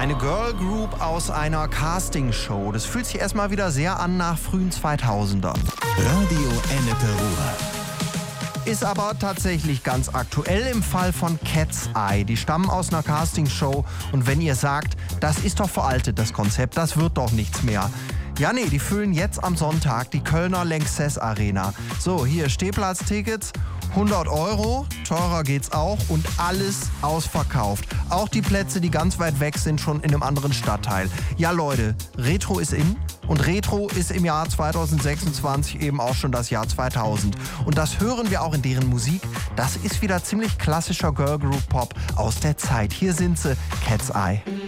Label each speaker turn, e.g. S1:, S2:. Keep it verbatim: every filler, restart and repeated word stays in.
S1: Eine Girl Group aus einer Castingshow. Das fühlt sich erstmal wieder sehr an nach frühen zweitausendern.
S2: Radio Ennepe Ruhr.
S1: Ist aber tatsächlich ganz aktuell im Fall von Cat's Eye. Die stammen aus einer Castingshow und wenn ihr sagt, das ist doch veraltet, das Konzept, das wird doch nichts mehr. Ja, nee, die füllen jetzt am Sonntag die Kölner Lanxess Arena. So, hier Stehplatztickets, hundert Euro, teurer geht's auch und alles ausverkauft. Auch die Plätze, die ganz weit weg sind, schon in einem anderen Stadtteil. Ja, Leute, Retro ist in und Retro ist im Jahr zweitausendsechsundzwanzig eben auch schon das Jahr zweitausend. Und das hören wir auch in deren Musik. Das ist wieder ziemlich klassischer Girl Group Pop aus der Zeit. Hier sind sie, Cat's Eye.